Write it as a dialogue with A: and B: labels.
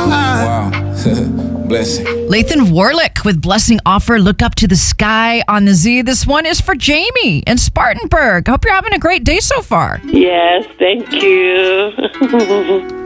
A: Wow. Blessing.
B: Lathan Warlick with Blessing Offer. Look up to the sky on the Z. This one is for Jamie in Spartanburg. Hope you're having a great day so far.
C: Yes, thank you.